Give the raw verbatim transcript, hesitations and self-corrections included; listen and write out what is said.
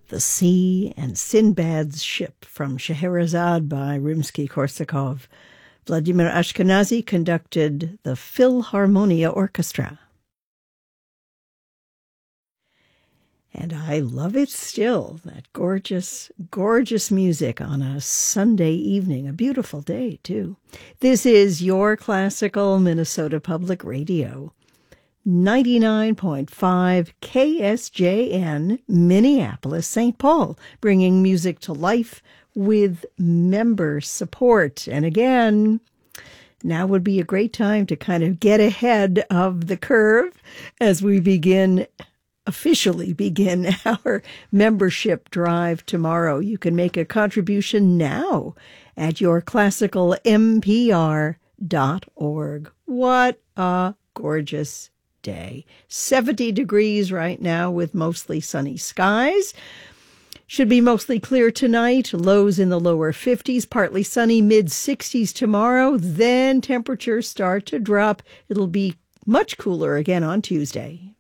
The Sea and Sinbad's Ship from Scheherazade by Rimsky-Korsakov. Vladimir Ashkenazy conducted the Philharmonia Orchestra. And I love it still, that gorgeous, gorgeous music on a Sunday evening, a beautiful day, too. This is your classical Minnesota Public Radio. ninety-nine point five K S J N, Minneapolis, Saint Paul, bringing music to life with member support. And again, now would be a great time to kind of get ahead of the curve as we begin, officially begin our membership drive tomorrow. You can make a contribution now at your classical M P R dot org. What a gorgeous day. seventy degrees right now with mostly sunny skies. Should be mostly clear tonight. Lows in the lower fifties, partly sunny, mid sixties tomorrow. Then temperatures start to drop. It'll be much cooler again on Tuesday.